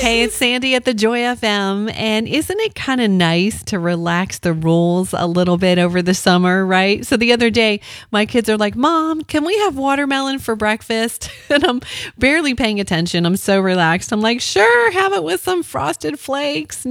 Hey, it's Sandy at the Joy FM. And isn't it kind of nice to relax the rules a little bit over the summer, right? So the other day, my kids are like, Mom, can we have watermelon for breakfast? And I'm barely paying attention. I'm so relaxed. I'm like, sure, have it with some frosted flakes.